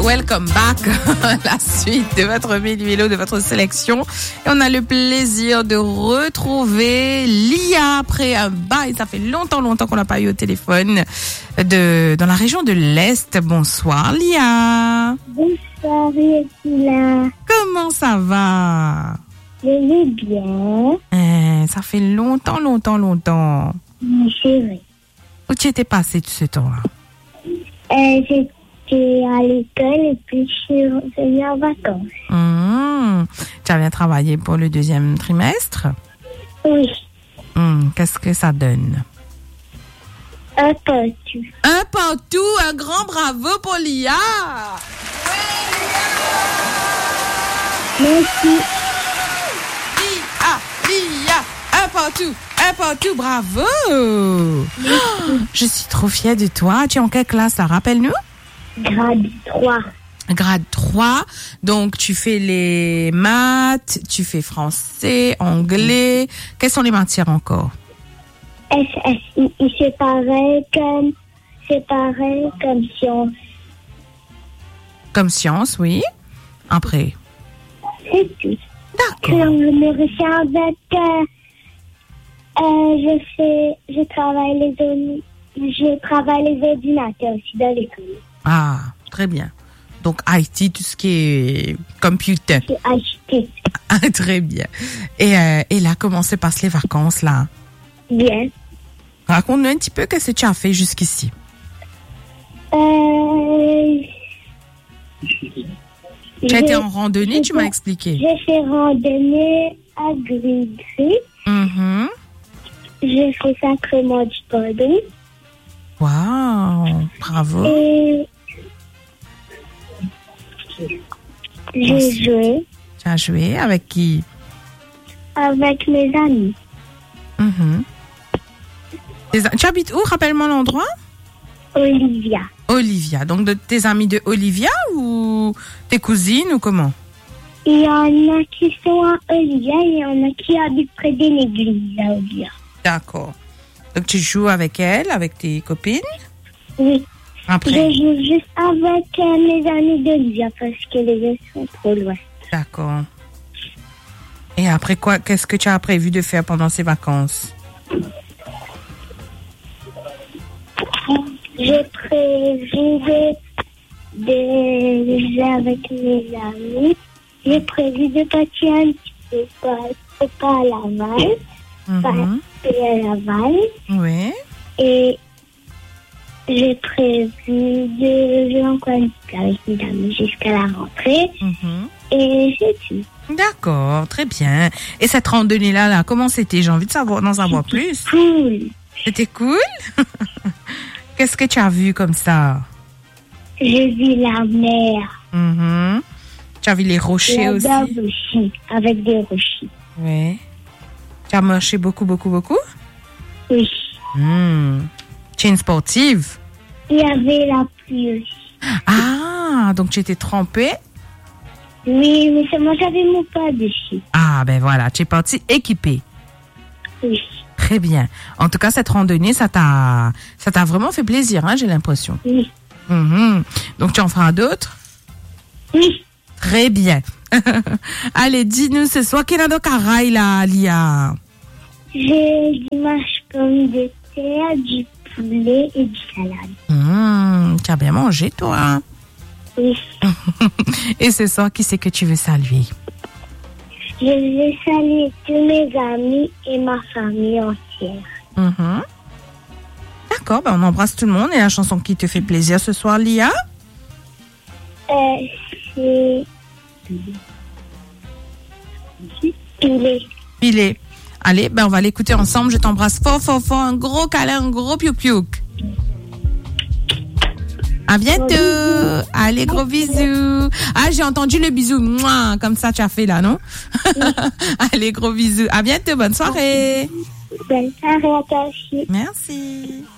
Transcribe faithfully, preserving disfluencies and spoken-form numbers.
welcome back. La suite de votre Méli-Mélo, de votre sélection. Et on a le plaisir de retrouver Lia après un bail. Ça fait longtemps, longtemps qu'on l'a pas eu au téléphone. De, dans la région de l'Est. Bonsoir, Lia. Bonsoir, Lia. Comment ça va? Je vais bien. Euh, ça fait longtemps, longtemps, longtemps. Oui, c'est vrai. Où tu étais passé tout ce temps-là? Euh, j'étais à l'école et puis je suis revenue en vacances. Mmh. Tu as bien travaillé pour le deuxième trimestre? Oui. Mmh. Qu'est-ce que ça donne? Un partout. Un partout, un grand bravo pour Lia. Merci. Lia, Lia, un partout, un partout, bravo. Oh, je suis trop fière de toi. Tu es en quelle classe là? Rappelle-nous. Grade trois. Grade trois. Donc, tu fais les maths, tu fais français, anglais. Quelles sont les matières encore? S S I, c'est pareil comme, c'est pareil comme science. Comme science, oui. Après. C'est tout. D'accord. Je me recherche avec, euh, euh, je fais, je travaille les, ordi- je travaille les ordinateurs aussi dans l'école. Ah, très bien. Donc, I T, tout ce qui est computer. C'est acheté. Ah, très bien. Et, euh, et là, comment se passent les vacances, là? Bien. Raconte-nous un petit peu qu'est-ce que tu as fait jusqu'ici. Euh, Tu as été en randonnée, tu m'as expliqué. J'ai fait randonnée à Gris-Gris. Mm-hmm. J'ai fait Sacrement du Pardon. Wow, bravo. Et j'ai joué Tu as joué avec qui? avec mes amis. Mm-hmm. Tes- Tu habites où? Rappelle-moi l'endroit. Olivia. Olivia. Donc, de tes amis de Olivia ou tes cousines ou comment? Il y en a qui sont à Olivia et il y en a qui habitent près d'une église à Olivia. D'accord. Donc, tu joues avec elle, avec tes copines? Oui. Après. Je joue juste avec euh, mes amis d'Olivia parce que les autres sont trop loin. D'accord. Et après quoi, qu'est-ce que tu as prévu de faire pendant ces vacances? J'ai prévu de, de jouer avec mes amis. J'ai prévu de partir un petit peu, pas, pas à Laval, Mm-hmm. pas à Laval. Oui. Et j'ai prévu de jouer encore un petit peu avec mes amis jusqu'à la rentrée. Mm-hmm. Et c'est tout. D'accord, très bien. Et cette randonnée-là, là, comment c'était? J'ai envie de savoir, d'en savoir plus. Cool. C'était cool? Qu'est-ce que tu as vu comme ça? J'ai vu la mer. Mm-hmm. Tu as vu les rochers La aussi? mer aussi, avec des rochers. Oui. Tu as marché beaucoup, beaucoup, beaucoup? Oui. Mm. Tu es une sportive? Il y avait la pluie aussi. Ah, donc tu étais trempée? Oui, mais c'est moi, j'avais mon pas dessus. Ah, ben voilà, tu es partie équipée. Oui. Très bien. En tout cas, cette randonnée, ça t'a, ça t'a vraiment fait plaisir, hein, j'ai l'impression. Oui. Mm-hmm. Donc, tu en feras d'autres? Oui. Très bien. Allez, dis-nous ce soir, quel est le caraï, là, Lia? J'ai du mâche pomme de terre, du poulet et du salade. Mmh, tu as bien mangé, toi. Hein? Oui. Et ce soir, qui c'est que tu veux saluer? Je veux saluer tous mes amis et ma famille entière. Mmh. D'accord, ben on embrasse tout le monde. Et la chanson qui te fait plaisir ce soir, Lia? Euh, c'est... Poulet. Pilé. Allez, ben on va l'écouter ensemble. Je t'embrasse fort, fort, fort. Un gros câlin, un gros piouk-piouk. À bientôt. Allez, gros bisous. Ah, j'ai entendu le bisou. Mouah, comme ça, tu as fait là, non? Allez, gros bisous. À bientôt. Bonne soirée. Bonne soirée à toi aussi. Merci.